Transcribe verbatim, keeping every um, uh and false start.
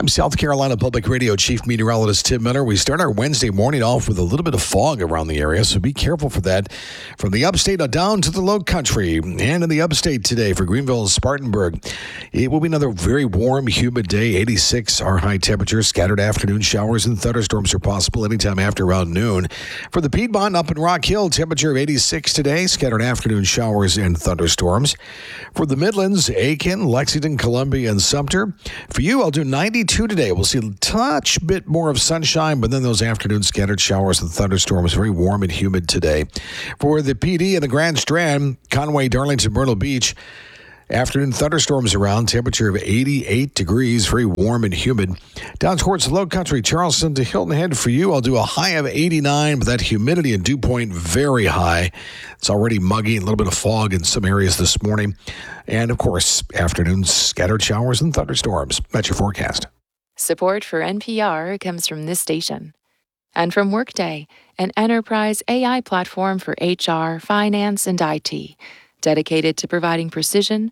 I'm South Carolina Public Radio Chief Meteorologist Tim Miller. We start our Wednesday morning off with a little bit of fog around the area, so be careful for that. From the upstate down to the low country, and in the upstate today for Greenville and Spartanburg, it will be another very warm, humid day. eighty-six our high temperature. Scattered afternoon showers and thunderstorms are possible anytime after around noon. For the Piedmont up in Rock Hill, temperature of eighty-six today. Scattered afternoon showers and thunderstorms. For the Midlands, Aiken, Lexington, Columbia, and Sumter. For you, I'll do ninety-two today. We'll see a touch bit more of sunshine, but then those afternoon scattered showers and thunderstorms. Very warm and humid today. For the P D and the Grand Strand, Conway, Darlington, Myrtle Beach, afternoon thunderstorms around, temperature of eighty-eight degrees, very warm and humid. Down towards the low country, Charleston to Hilton Head for you, I'll do a high of eighty-nine, but that humidity and dew point very high. It's already muggy, a little bit of fog in some areas this morning. And, of course, afternoon scattered showers and thunderstorms. That's your forecast. Support for N P R comes from this station and from Workday, an enterprise A I platform for H R, finance, and I T, dedicated to providing precision,